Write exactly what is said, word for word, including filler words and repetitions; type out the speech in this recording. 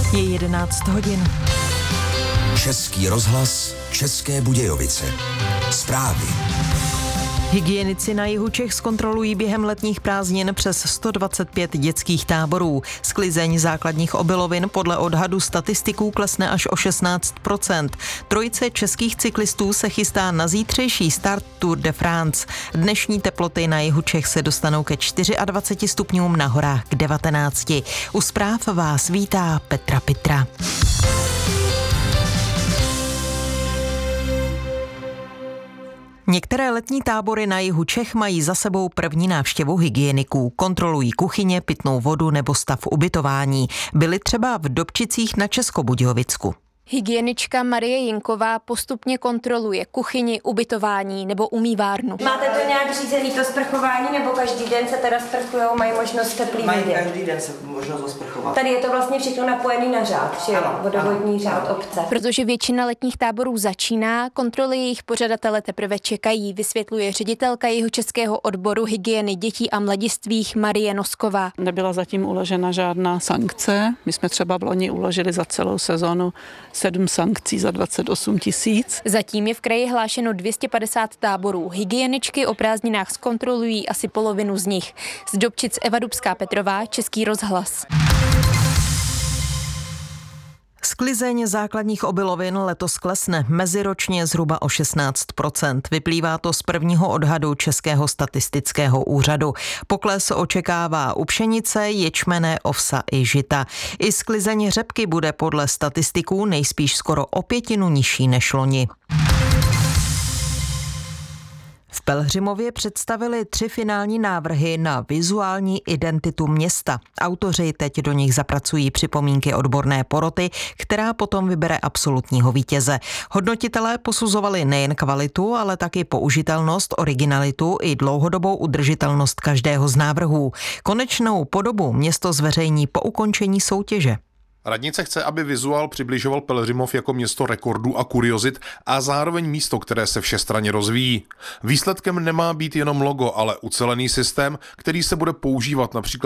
Je jedenáct hodin. Český rozhlas, České Budějovice. Zprávy. Hygienici na jihu Čech zkontrolují během letních prázdnin přes sto dvacet pět dětských táborů. Sklizeň základních obilovin podle odhadu statistiků klesne až o šestnáct procent. Trojice českých cyklistů se chystá na zítřejší start Tour de France. Dnešní teploty na jihu Čech se dostanou ke dvaceti čtyřem stupňům, na horách k devatenácti. U zpráv vás vítá Petra Pitra. Některé letní tábory na jihu Čech mají za sebou první návštěvu hygieniků. Kontrolují kuchyně, pitnou vodu nebo stav ubytování. Byli třeba v Dobčicích na Českobudějovicku. Hygienička Marie Jinková postupně kontroluje kuchyni, ubytování nebo umývárnu. Máte to nějak řízený to sprchování, nebo každý den se teda sprchujou, mají možnost teplý Mají vody? každý den se možnost osprchovat. Tady je to vlastně všechno napojený na řád, že jo? Vodovodní řád obce. Protože většina letních táborů začíná, kontroly jejich pořadatele teprve čekají, vysvětluje ředitelka jihočeského odboru hygieny dětí a mladistvých Marie Nosková. Nebyla zatím uložena žádná sankce. My jsme třeba v loni uložili za celou sezonu sedm sankcí za dvacet osm tisíc. Zatím je v kraji hlášeno dvě stě padesát táborů. Hygieničky o prázdninách zkontrolují asi polovinu z nich. Z Dobčic Eva Dubská Petrová, Český rozhlas. Sklizeň základních obilovin letos klesne meziročně zhruba o šestnáct procent. Vyplývá to z prvního odhadu Českého statistického úřadu. Pokles očekává u pšenice, ječmene, ovsa i žita. I sklizeň řepky bude podle statistiků nejspíš skoro o pětinu nižší než loni. V Pelhřimově představili tři finální návrhy na vizuální identitu města. Autoři teď do nich zapracují připomínky odborné poroty, která potom vybere absolutního vítěze. Hodnotitelé posuzovali nejen kvalitu, ale taky použitelnost, originalitu i dlouhodobou udržitelnost každého z návrhů. Konečnou podobu město zveřejní po ukončení soutěže. Radnice chce, aby vizuál přibližoval Pelhřimov jako město rekordů a kuriozit a zároveň místo, které se všestranně rozvíjí. Výsledkem nemá být jenom logo, ale ucelený systém, který se bude používat například